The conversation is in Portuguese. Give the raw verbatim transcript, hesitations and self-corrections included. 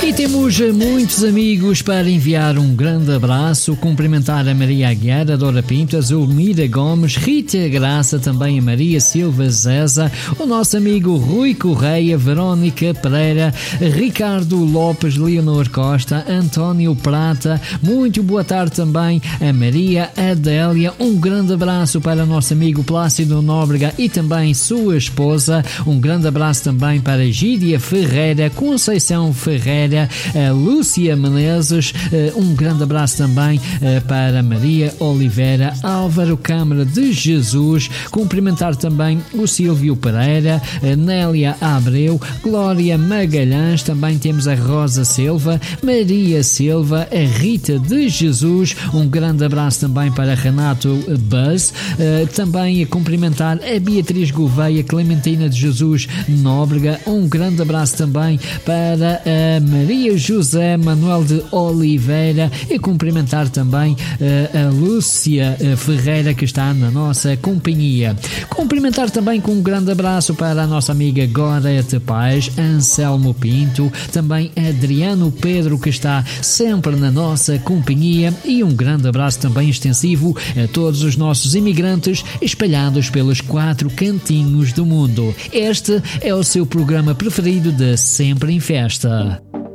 E temos muitos amigos para enviar um grande abraço, cumprimentar a Maria Aguiar, a Dora Pinto, a Zulmira Gomes, Rita Graça, também a Maria Silva Zeza, o nosso amigo Rui Correia, Verónica Pereira, Ricardo Lopes, Leonor Costa, António Prata, muito boa tarde também a Maria Adélia, um grande abraço para o nosso amigo Plácido Nóbrega e também sua esposa, um grande abraço também para Gídia Ferreira, Conceição Ferreira, a Lúcia Menezes, um grande abraço também para Maria Oliveira, Álvaro Câmara de Jesus, cumprimentar também o Silvio Pereira, a Nélia Abreu, Glória Magalhães, também temos a Rosa Silva, Maria Silva, a Rita de Jesus, um grande abraço também para Renato Buzz, também a cumprimentar a Beatriz Gouveia, Clementina de Jesus Nóbrega, um grande abraço também para a Maria José Manuel de Oliveira e cumprimentar também uh, a Lúcia uh, Ferreira, que está na nossa companhia. Cumprimentar também com um grande abraço para a nossa amiga Gorete Paz, Anselmo Pinto, também Adriano Pedro, que está sempre na nossa companhia, e um grande abraço também extensivo a todos os nossos imigrantes espalhados pelos quatro cantinhos do mundo. Este é o seu programa preferido de Sempre em Festa.